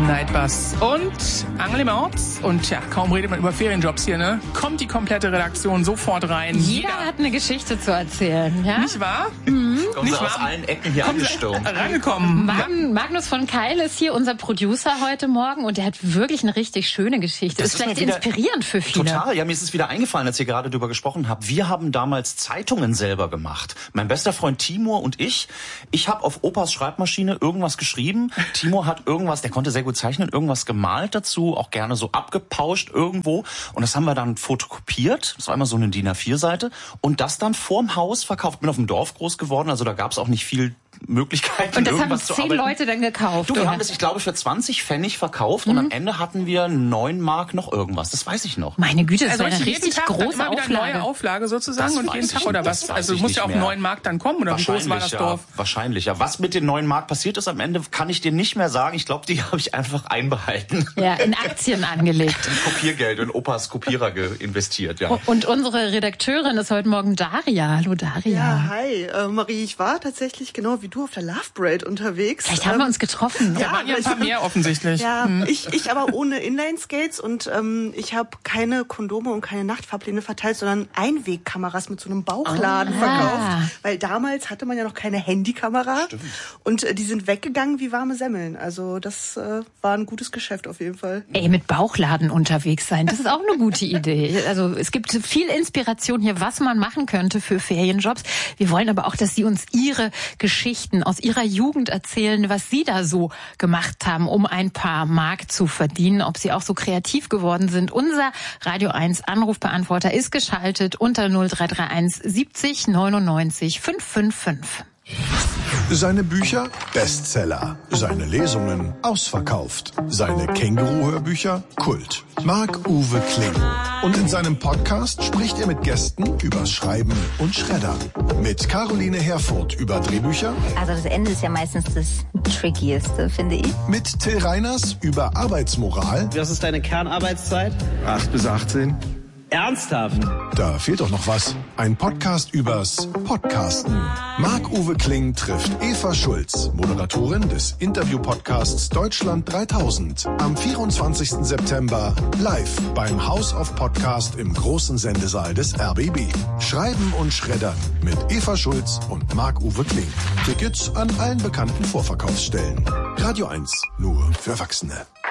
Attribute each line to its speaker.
Speaker 1: Nightbus und Angela Merz. Und ja, kaum redet man über Ferienjobs hier, ne? Kommt die komplette Redaktion sofort rein.
Speaker 2: Jeder hat eine Geschichte zu erzählen, ja?
Speaker 1: Nicht wahr?
Speaker 3: Kommen Sie aus allen Ecken hier angestürmt.
Speaker 1: Rangekommen.
Speaker 2: Magnus von Keil ist hier unser Producer heute Morgen und der hat wirklich eine richtig schöne Geschichte. Das ist vielleicht inspirierend für viele.
Speaker 3: Total, ja, mir ist es wieder eingefallen, als ihr gerade drüber gesprochen habt. Wir haben damals Zeitungen selber gemacht. Mein bester Freund Timur und ich. Ich habe auf Opas Schreibmaschine irgendwas geschrieben. Timur hat irgendwas, der konnte sehr gut zeichnen, irgendwas gemalt dazu, auch gerne so abgepauscht irgendwo. Und das haben wir dann fotokopiert. Das war immer so eine DIN A4-Seite. Und das dann vorm Haus verkauft. Bin auf dem Dorf groß geworden, also da gab es auch nicht viel Möglichkeiten,
Speaker 2: und das
Speaker 3: irgendwas zu
Speaker 2: haben 10
Speaker 3: arbeiten.
Speaker 2: Leute dann gekauft.
Speaker 3: Du, wir haben das, ich glaube, für 20 Pfennig verkauft und am Ende hatten wir 9 Mark noch irgendwas. Das weiß ich noch.
Speaker 2: Meine Güte, das
Speaker 1: Also
Speaker 2: war eine
Speaker 1: jeden
Speaker 2: richtig
Speaker 1: Tag
Speaker 2: große
Speaker 1: dann immer wieder
Speaker 2: Auflage.
Speaker 1: neue Auflage sozusagen
Speaker 3: Das
Speaker 1: und jeden
Speaker 3: weiß
Speaker 1: Tag
Speaker 3: ich
Speaker 1: oder
Speaker 3: nicht,
Speaker 1: was?
Speaker 3: das weiß
Speaker 1: Also
Speaker 3: ich
Speaker 1: muss ja
Speaker 3: nicht
Speaker 1: auf
Speaker 3: mehr.
Speaker 1: 9 Mark dann kommen oder wie groß war das Dorf?
Speaker 3: Wahrscheinlich, ja. Was mit den 9 Mark passiert ist am Ende, kann ich dir nicht mehr sagen. Ich glaube, die habe ich einfach einbehalten.
Speaker 2: Ja, in Aktien angelegt.
Speaker 3: Kopiergeld in Opas Kopierer investiert, ja.
Speaker 2: Und unsere Redakteurin ist heute Morgen Daria. Hallo Daria.
Speaker 4: Ja, hi. Marie, ich war tatsächlich genau wie du auf der Love Parade unterwegs.
Speaker 2: Vielleicht haben wir uns getroffen.
Speaker 1: Ja, waren ja ein paar mehr offensichtlich.
Speaker 4: Ja, ich aber ohne Inline-Skates und ich habe keine Kondome und keine Nachtfahrpläne verteilt, sondern Einwegkameras mit so einem Bauchladen verkauft. Weil damals hatte man ja noch keine Handykamera.
Speaker 3: Stimmt.
Speaker 4: Und die sind weggegangen wie warme Semmeln. Also das war ein gutes Geschäft auf jeden Fall.
Speaker 2: Ey, mit Bauchladen unterwegs sein, das ist auch eine gute Idee. Also es gibt viel Inspiration hier, was man machen könnte für Ferienjobs. Wir wollen aber auch, dass Sie uns Ihre Geschichten aus Ihrer Jugend erzählen, was Sie da so gemacht haben, um ein paar Mark zu verdienen, ob Sie auch so kreativ geworden sind. Unser Radio 1 Anrufbeantworter ist geschaltet unter 0331 70 99 555.
Speaker 5: Seine Bücher Bestseller, seine Lesungen ausverkauft, seine Känguru-Hörbücher Kult. Marc-Uwe Kling. Und in seinem Podcast spricht er mit Gästen übers Schreiben und Schreddern. Mit Caroline Herfurth über Drehbücher.
Speaker 6: Also das Ende ist ja meistens das Trickieste, finde ich.
Speaker 5: Mit Till Reiners über Arbeitsmoral.
Speaker 7: Was ist deine Kernarbeitszeit?
Speaker 8: 8 bis 18.
Speaker 7: Ernsthaft?
Speaker 5: Da fehlt doch noch was. Ein Podcast übers Podcasten. Marc-Uwe Kling trifft Eva Schulz, Moderatorin des Interview-Podcasts Deutschland 3000. Am 24. September live beim House of Podcast im großen Sendesaal des RBB. Schreiben und Schreddern mit Eva Schulz und Marc-Uwe Kling. Tickets an allen bekannten Vorverkaufsstellen. Radio 1, nur für Erwachsene.